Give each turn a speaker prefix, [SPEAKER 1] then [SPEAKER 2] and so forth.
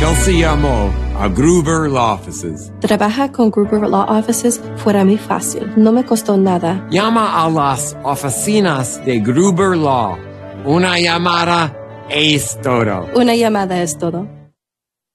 [SPEAKER 1] Chelsea llamó a Gruber Law Offices.
[SPEAKER 2] Trabajar con Gruber Law Offices fuera muy fácil. No me costó nada.
[SPEAKER 1] Llama a las oficinas de Gruber Law. Una llamada es todo.
[SPEAKER 2] Una llamada es todo.